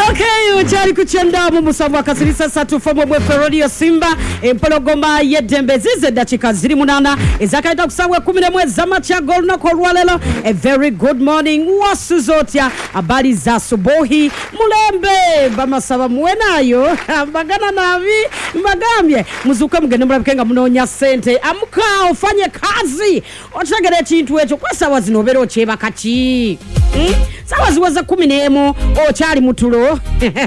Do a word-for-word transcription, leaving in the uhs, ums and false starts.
Okay, uchari kuchenda mu musavu akasirisa satu fomu mwe Ferodio Simba empologoma yedembezize dachika ziri munana ezakaita kusabwe kumi na mwezi zamacha gol no kolwalelo. A very good morning wasuzotia habari za asubuhi mulembe bamasaba muwenayo mbagana navi mbagambye muzuka mugende mulabikenga munonya sente amuka ufanye kazi ochagere chintu echo kwa sawa zinobero cheba kati hmm? Sawa ziwaza kumi nemo ochari mutulo